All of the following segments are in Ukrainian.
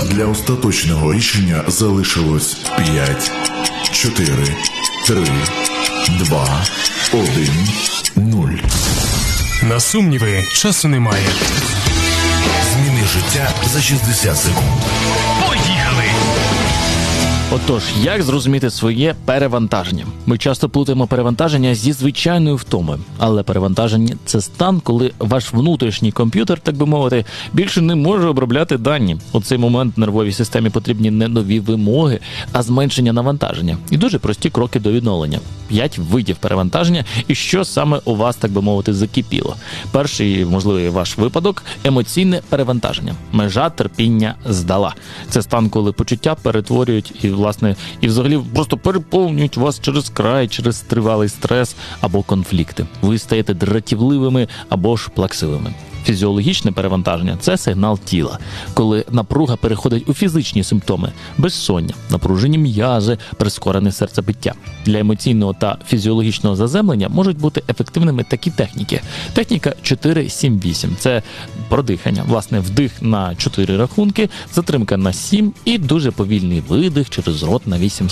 Для остаточного рішення залишилось 5, 4, 3, 2, 1, 0. На сумніви часу немає. Зміни життя за 60 секунд. Поїхали! Отож, як зрозуміти своє перевантаження? Ми часто плутаємо перевантаження зі звичайною втомою. Але перевантаження – це стан, коли ваш внутрішній комп'ютер, так би мовити, більше не може обробляти дані. У цей момент нервовій системі потрібні не нові вимоги, а зменшення навантаження. І дуже прості кроки до відновлення. 5 видів перевантаження і що саме у вас, так би мовити, закипіло. Перший, можливий ваш випадок – емоційне перевантаження. Межа терпіння здала. Це стан, коли почуття перетворюють і взагалі просто переповнюють вас через край, через тривалий стрес або конфлікти. Ви стаєте дратівливими або ж плаксивими. Фізіологічне перевантаження – це сигнал тіла, коли напруга переходить у фізичні симптоми – безсоння, напружені м'язи, прискорене серцебиття. Для емоційного та фізіологічного заземлення можуть бути ефективними такі техніки. Техніка 4-7-8 – це продихання. Власне, вдих на 4 рахунки, затримка на 7 і дуже повільний видих через рот на 8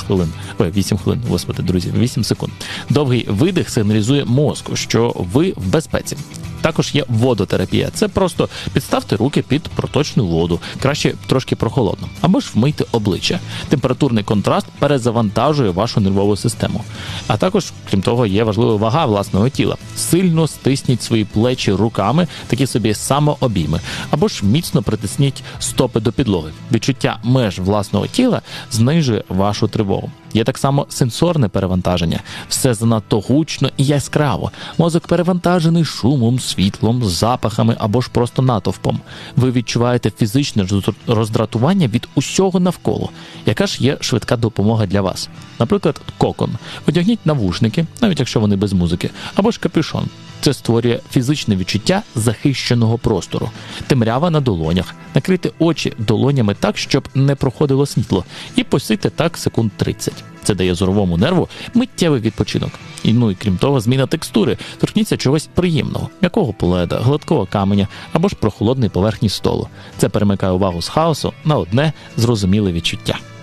секунд. Довгий видих сигналізує мозку, що ви в безпеці. Також є водотерапія. Це просто підставте руки під проточну воду, краще трошки прохолодно, або ж вмийте обличчя. Температурний контраст перезавантажує вашу нервову систему. А також, крім того, є важлива вага власного тіла. Сильно стисніть свої плечі руками, такі собі самообійми, або ж міцно притисніть стопи до підлоги. Відчуття меж власного тіла знижує вашу тривогу. Є так само сенсорне перевантаження. Все занадто гучно і яскраво. Мозок перевантажений шумом, світлом, запахами або ж просто натовпом. Ви відчуваєте фізичне роздратування від усього навколо. Яка ж є швидка допомога для вас? Наприклад, кокон. Одягніть навушники, навіть якщо вони без музики, або ж капюшон. Це створює фізичне відчуття захищеного простору. Темрява на долонях. Накрийте очі долонями так, щоб не проходило світло. І посидьте так секунд 30. Це дає зоровому нерву миттєвий відпочинок. І крім того, зміна текстури. Торкніться чогось приємного. М'якого пледа, гладкого каменя або ж прохолодної поверхні столу. Це перемикає увагу з хаосу на одне зрозуміле відчуття.